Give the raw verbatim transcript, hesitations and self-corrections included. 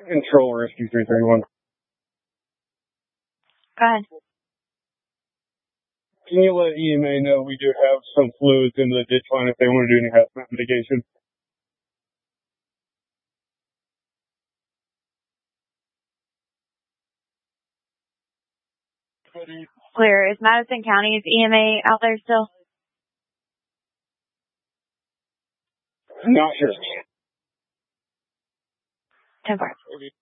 Control Rescue three thirty-one. Go ahead. Can you let E M A know we do have some fluids in the ditch line if they want to do any hazmat mitigation? Clear. Is Madison County's E M A out there still? Not sure. ten four.